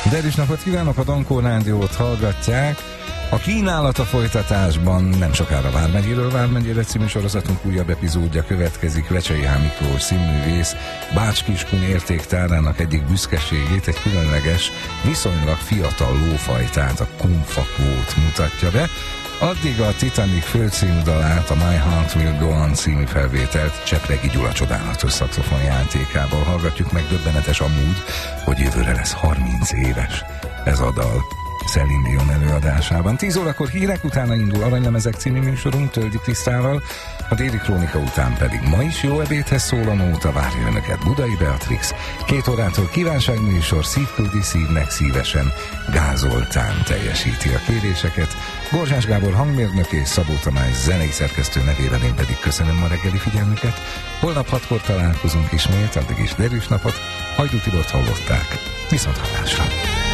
Derűs napot kívánok, a Dankó Rádiót hallgatják. A kínálat a folytatásban nem sokára Vármegyéről Vármegyére című sorozatunk újabb epizódja következik. Vecsei H. Miklós színművész Bács-Kiskun értéktárának egyik büszkeségét, egy különleges, viszonylag fiatal lófajtát, a kumfakót mutatja be. Addig a Titanic főcímű dalát, a My Heart Will Go On című felvételt Csepregi Gyula csodálatos szaxofon játékával hallgatjuk meg. Döbbenetes amúgy, hogy jövőre lesz 30 éves ez a dal Celine Dion előadásában. 10 órakor hírek, utána indul Aranylemezek című műsorunk Töldi Krisztával, a Déli Krónika után pedig ma is jó ebédhez szól a nóta, várja önöket Budai Beatrix. 2 órától kívánságműsor, szívküldi szívnek szívesen, Gázoltán teljesíti a kéréseket. Gorzsás Gábor hangmérnök és Szabó Tamás zenei szerkesztő nevében én pedig köszönöm a reggeli figyelmüket. Holnap 6-kor találkozunk ismét, addig is derűs napot. Hajdú Tibort hallották. Viszonthallásra!